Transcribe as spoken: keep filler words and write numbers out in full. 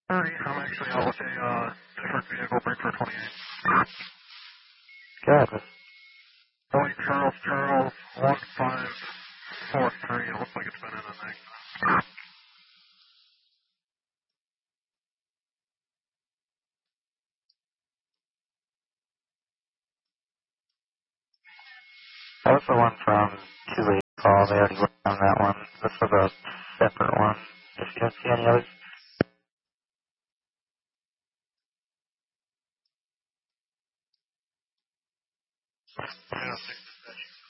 thirty, I'm actually out with a uh, different vehicle, break for twenty-eight. Good. Boeing Charles Charles, one five four three, it looks like it's been in the thing. That was the one from two eight call. They already worked on that one. This was a separate one. If you don't see any others. Yeah,